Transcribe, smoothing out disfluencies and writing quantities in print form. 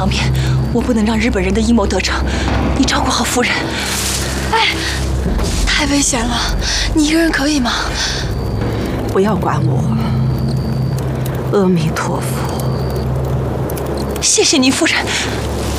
场面，我不能让日本人的阴谋得逞。你照顾好夫人。 哎，太危险了，你一个人可以吗？ 不要管我。阿弥陀佛。 谢谢你，夫人。